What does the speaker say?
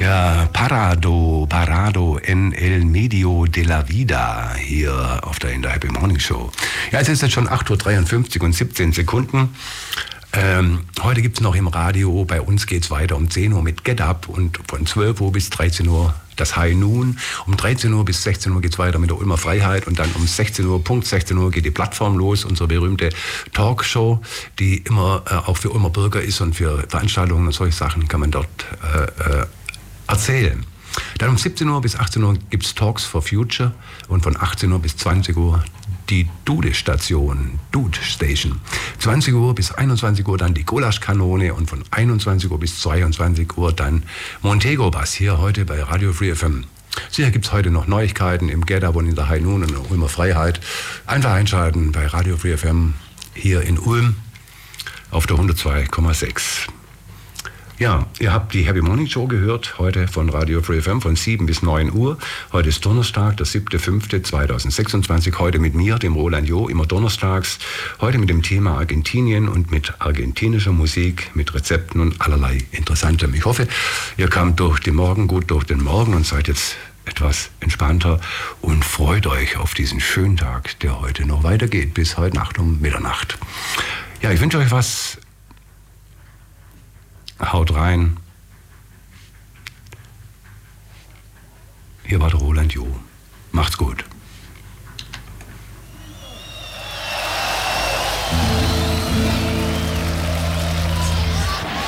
Ja, Parado en el medio de la vida hier in der Happy Morning Show. Ja, es ist jetzt schon 8.53 Uhr und 17 Sekunden. Heute gibt es noch im Radio, bei uns geht es weiter um 10 Uhr mit Get Up und von 12 Uhr bis 13 Uhr das High Noon. Um 13 Uhr bis 16 Uhr geht es weiter mit der Ulmer Freiheit und dann um 16 Uhr, Punkt 16 Uhr geht die Plattform los, unsere berühmte Talkshow, die immer auch für Ulmer Bürger ist und für Veranstaltungen und solche Sachen kann man dort erzählen. Dann um 17 Uhr bis 18 Uhr gibt es Talks for Future und von 18 Uhr bis 20 Uhr die Dude-Station, Dude Station. 20 Uhr bis 21 Uhr dann die Gulaschkanone und von 21 Uhr bis 22 Uhr dann Montego Bass hier heute bei Radio Free FM. Sicher gibt es heute noch Neuigkeiten im Get Up und in der High Noon und in der Ulmer Freiheit. Einfach einschalten bei Radio Free FM hier in Ulm auf der 102,6. Ja, ihr habt die Happy Morning Show gehört, heute von Radio Free FM von 7 bis 9 Uhr. Heute ist Donnerstag, der 7.5.2026. Heute mit mir, dem Roland Jo, immer donnerstags. Heute mit dem Thema Argentinien und mit argentinischer Musik, mit Rezepten und allerlei Interessantem. Ich hoffe, ihr kamt gut durch den Morgen und seid jetzt etwas entspannter und freut euch auf diesen schönen Tag, der heute noch weitergeht, bis heute Nacht um Mitternacht. Ja, ich wünsche euch was. Haut rein. Hier war der Roland Jo. Macht's gut.